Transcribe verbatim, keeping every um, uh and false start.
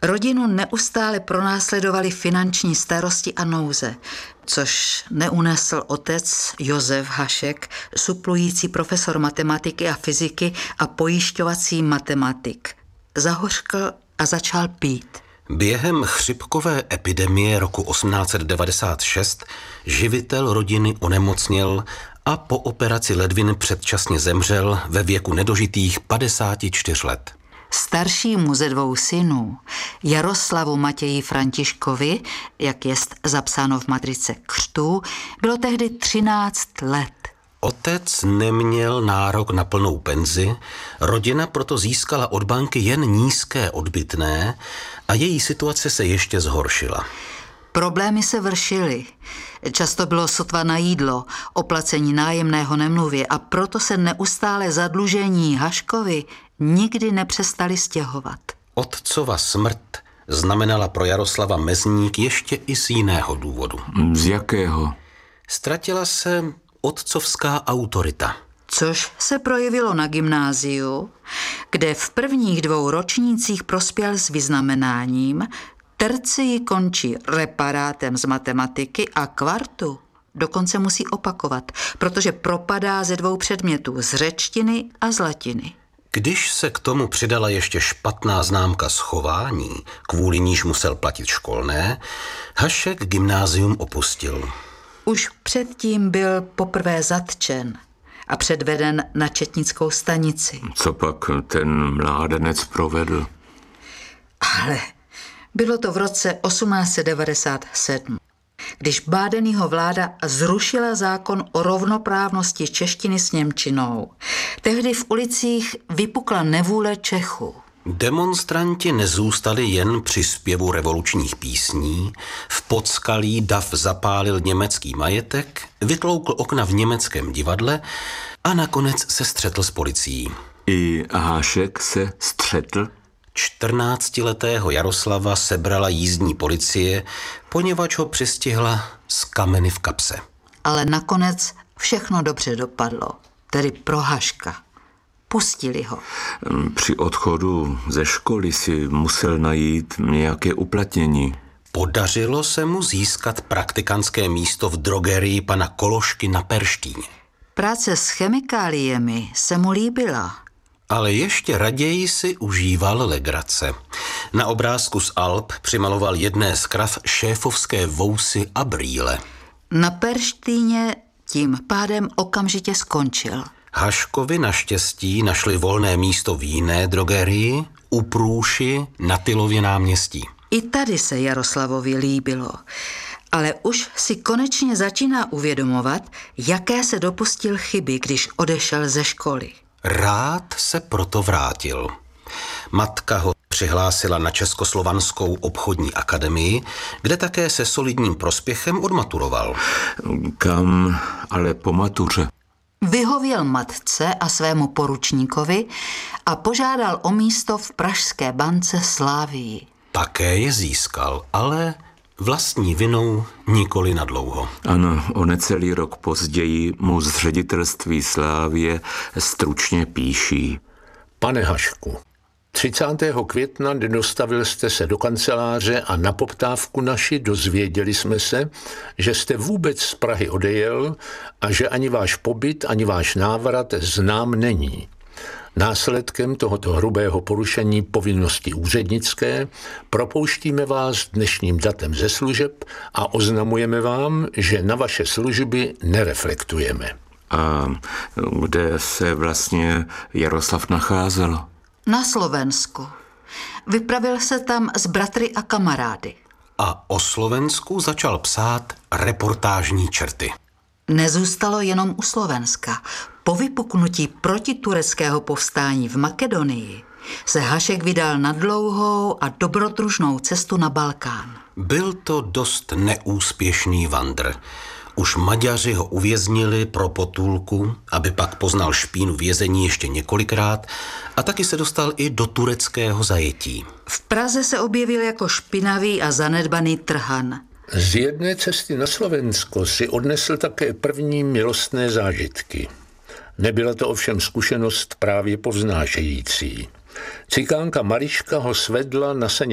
Rodinu neustále pronásledovaly finanční starosti a nouze, což neunesl otec Josef Hašek, suplující profesor matematiky a fyziky a pojišťovací matematik. Zahořkl a začal pít. Během chřipkové epidemie roku osmnáct set devadesát šest živitel rodiny onemocněl a po operaci ledvin předčasně zemřel ve věku nedožitých padesáti čtyř let. Staršímu ze dvou synů, Jaroslavu Matěji Františkovi, jak jest zapsáno v matrice křtů, bylo tehdy třináct let. Otec neměl nárok na plnou penzi, rodina proto získala od banky jen nízké odbytné a její situace se ještě zhoršila. Problémy se vršily. Často bylo sotva na jídlo, oplacení nájemného nemluvě a proto se neustále zadlužení Haškovi nikdy nepřestali stěhovat. Otcova smrt znamenala pro Jaroslava mezník ještě i z jiného důvodu. Z jakého? Ztratila se otcovská autorita. Což se projevilo na gymnáziu, kde v prvních dvou ročnících prospěl s vyznamenáním, tercii končí reparátem z matematiky a kvartu dokonce musí opakovat, protože propadá ze dvou předmětů, z řečtiny a z latiny. Když se k tomu přidala ještě špatná známka z chování, kvůli níž musel platit školné, Hašek gymnázium opustil. Už předtím byl poprvé zatčen a předveden na četnickou stanici. Co pak ten mládenec provedl? Ale bylo to v roce osmnáct set devadesát sedm, když Bádenýho vláda zrušila zákon o rovnoprávnosti češtiny s němčinou. Tehdy v ulicích vypukla nevůle Čechů. Demonstranti nezůstali jen při zpěvu revolučních písní, v Podskalí dav zapálil německý majetek, vytloukl okna v německém divadle a nakonec se střetl s policií. I Hašek se střetl? čtrnáctiletého Jaroslava sebrala jízdní policie, poněvadž ho přistihla s kameny v kapse. Ale nakonec všechno dobře dopadlo, tedy pro Haška. Pustili ho. Při odchodu ze školy si musel najít nějaké uplatnění. Podařilo se mu získat praktikantské místo v drogerii pana Kološky na Perštíně. Práce s chemikáliemi se mu líbila. Ale ještě raději si užíval legrace. Na obrázku z Alp přimaloval jedné z krav šéfovské vousy a brýle. Na Perštýně tím pádem okamžitě skončil. Haškovi naštěstí našli volné místo v jiné drogerii, u Průši na Tylově náměstí. I tady se Jaroslavovi líbilo, ale už si konečně začíná uvědomovat, jaké se dopustil chyby, když odešel ze školy. Rád se proto vrátil. Matka ho přihlásila na Českoslovanskou obchodní akademii, kde také se solidním prospěchem odmaturoval. Kam ale po matuře? Vyhověl matce a svému poručníkovi a požádal o místo v pražské bance Slavii. Také je získal, ale vlastní vinou nikoli nadlouho. Ano, o necelý rok později mu z ředitelství Slávie stručně píší. Pane Hašku, třicátého května dostavil jste se do kanceláře a na poptávku naši dozvěděli jsme se, že jste vůbec z Prahy odejel a že ani váš pobyt, ani váš návrat znám není. Následkem tohoto hrubého porušení povinnosti úřednické propouštíme vás dnešním datem ze služeb a oznamujeme vám, že na vaše služby nereflektujeme. A kde se vlastně Jaroslav nacházel? Na Slovensku. Vypravil se tam s bratry a kamarády. A o Slovensku začal psát reportážní čerty. Nezůstalo jenom u Slovenska. Po vypuknutí protitureckého povstání v Makedonii se Hašek vydal na dlouhou a dobrodružnou cestu na Balkán. Byl to dost neúspěšný vandr. Už Maďaři ho uvěznili pro potulku, aby pak poznal špínu vězení ještě několikrát a taky se dostal i do tureckého zajetí. V Praze se objevil jako špinavý a zanedbaný trhan. Z jedné cesty na Slovensko si odnesl také první milostné zážitky. Nebyla to ovšem zkušenost právě povznášející. Cikánka Mariška ho svedla na